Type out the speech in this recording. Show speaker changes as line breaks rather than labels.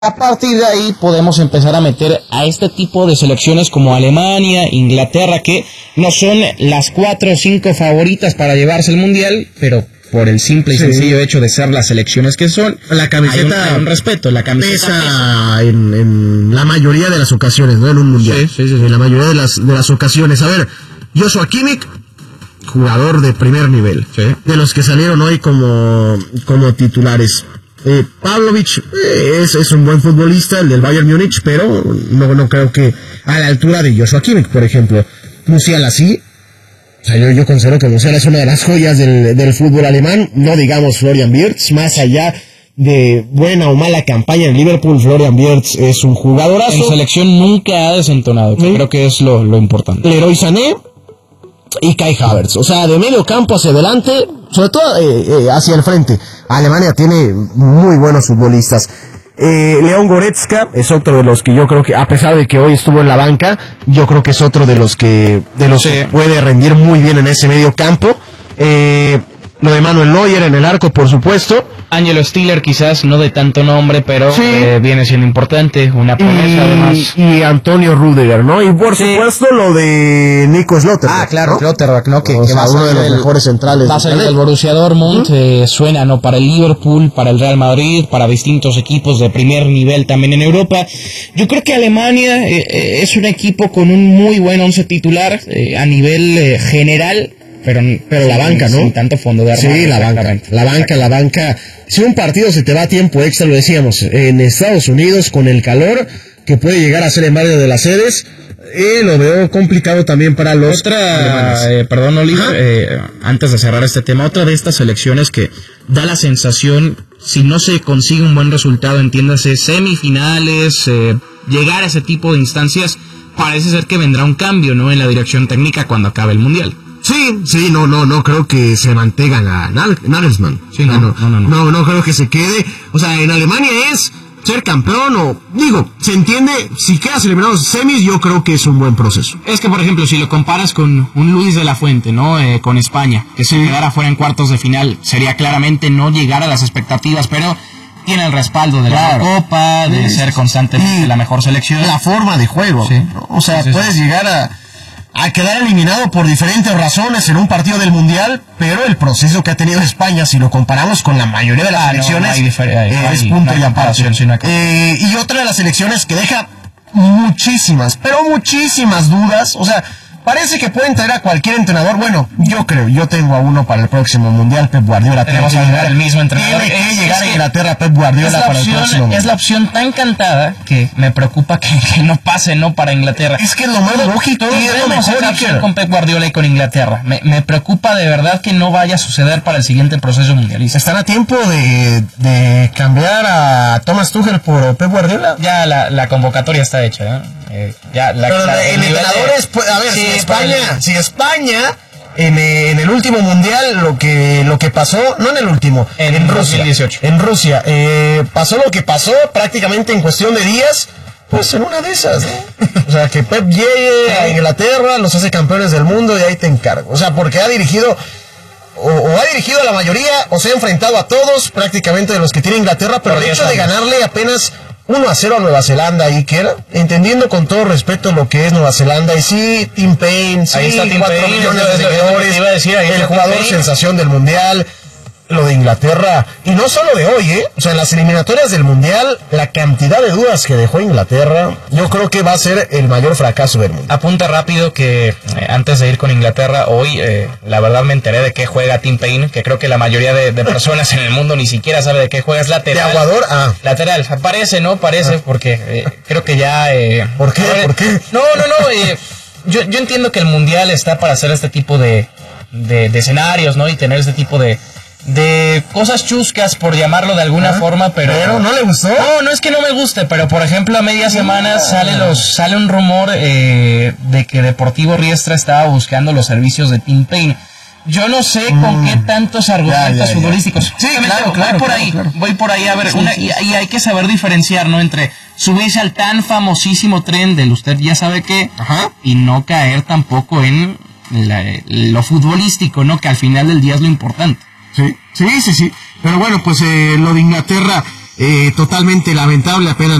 A partir de ahí podemos empezar a meter a este tipo de selecciones como Alemania, Inglaterra, que no son las 4 o 5 favoritas para llevarse el Mundial, pero por el simple y sencillo hecho de ser las selecciones que son,
la camiseta
hay un respeto, la camiseta
pesa en la mayoría de las ocasiones, ¿no? En un Mundial. Sí. En la mayoría de las ocasiones. A ver, Joshua Kimmich, jugador de primer nivel, de los que salieron hoy como titulares. Pavlovic es un buen futbolista, el del Bayern Múnich, pero no creo que a la altura de Joshua Kimmich, por ejemplo. Musiala sí. O sea, yo considero que Musiala es una de las joyas del fútbol alemán, no digamos Florian Wirtz, más allá de buena o mala campaña en Liverpool, Florian Wirtz es un jugadorazo.
En selección nunca ha desentonado, creo que es lo importante.
Leroy Sané y Kai Havertz, o sea, de medio campo hacia adelante, sobre todo hacia el frente. Alemania tiene muy buenos futbolistas. León Goretzka es otro de los que yo creo que, a pesar de que hoy estuvo en la banca, yo creo que es otro de los que puede rendir muy bien en ese medio campo. Lo de Manuel Neuer en el arco, por supuesto.
Angelo Stiller quizás no de tanto nombre, pero viene siendo importante, una promesa además.
Y Antonio Rüdiger, ¿no? Y por supuesto lo de Nico Schlotterbeck.
Ah, claro, ¿no? Schlotterbeck, ¿no? Que
va a ser uno de los mejores centrales.
Va a ser el Borussia Dortmund, suena, ¿no? Para el Liverpool, para el Real Madrid, para distintos equipos de primer nivel también en Europa. Yo creo que Alemania es un equipo con un muy buen once titular a nivel general.
Pero la banca, ¿no?
Sin tanto fondo de armario.
Sí, la banca. Si un partido se te va a tiempo extra, lo decíamos, en Estados Unidos, con el calor que puede llegar a ser en varias de las sedes, lo veo complicado también para los alemanes.
Perdón, Oliver, antes de cerrar este tema, otra de estas selecciones que da la sensación, si no se consigue un buen resultado, entiéndase, semifinales, llegar a ese tipo de instancias, parece ser que vendrá un cambio, ¿no? En la dirección técnica cuando acabe el Mundial.
Sí, no creo que se mantenga Nagelsmann.
Sí, no
creo que se quede. O sea, en Alemania es ser campeón se entiende, si quedas eliminado en semis, yo creo que es un buen proceso.
Es que, por ejemplo, si lo comparas con un Luis de la Fuente, ¿no? Con España, que si quedara fuera en cuartos de final, sería claramente no llegar a las expectativas, pero tiene el respaldo de la Copa, de ser constantemente la mejor selección.
La forma de juego. Sí. O sea, puedes llegar a quedar eliminado por diferentes razones en un partido del Mundial, pero el proceso que ha tenido España, si lo comparamos con la mayoría de las selecciones, es punto y aparte. Y otra de las selecciones que deja muchísimas dudas, o sea, parece que pueden traer a cualquier entrenador. Bueno, yo tengo a uno para el próximo Mundial, Pep Guardiola.
Tenemos a llegar el mismo entrenador.
Tiene que llegar a Inglaterra Pep Guardiola para el próximo Mundial.
Es la opción tan cantada que me preocupa que no pase, ¿no? Para Inglaterra.
Es que es lo más lógico.
Y es lo mejor con Pep Guardiola y con Inglaterra. Me preocupa de verdad que no vaya a suceder para el siguiente proceso mundialista.
¿Están a tiempo de cambiar a Thomas Tuchel por Pep Guardiola?
Ya la convocatoria está hecha, ¿eh?
El entrenador es, a ver, sí, si España en el último mundial lo que pasó, no en el último, en Rusia,
2018.
En Rusia, pasó lo que pasó prácticamente en cuestión de días, pues en una de esas, ¿no? O sea, que Pep llegue a Inglaterra, los hace campeones del mundo y ahí te encargo. O sea, porque ha dirigido a la mayoría o se ha enfrentado a todos prácticamente de los que tiene Inglaterra, pero el hecho de ganarle apenas 1-0 a Nueva Zelanda, Iker, entendiendo con todo respeto lo que es Nueva Zelanda, y sí, Tim Payne, sí, 4 millones de seguidores, el jugador sensación del Mundial, lo de Inglaterra, y no solo de hoy, o sea, en las eliminatorias del Mundial, la cantidad de dudas que dejó Inglaterra, yo creo que va a ser el mayor fracaso del mundo.
Apunta rápido que antes de ir con Inglaterra, hoy, la verdad me enteré de qué juega Tim Payne, que creo que la mayoría de personas en el mundo ni siquiera sabe de qué juega, es lateral.
¿De Aguador?
Lateral, parece, porque creo que ya...
¿Por qué? ¿Por qué?
No, yo entiendo que el Mundial está para hacer este tipo de escenarios, ¿no? Y tener este tipo de cosas chuscas, por llamarlo de alguna forma, pero
¿no le gustó?
No es que no me guste, pero por ejemplo a media semana sale un rumor de que Deportivo Riestra estaba buscando los servicios de Tim Payne. Yo no sé con qué tantos argumentos futbolísticos.
Sí, claro.
Voy por ahí a ver, y hay que saber diferenciar, ¿no? Entre subirse al tan famosísimo tren del usted ya sabe qué, y no caer tampoco en lo futbolístico, ¿no? Que al final del día es lo importante.
Sí. Pero bueno, pues lo de Inglaterra,
totalmente lamentable, apenas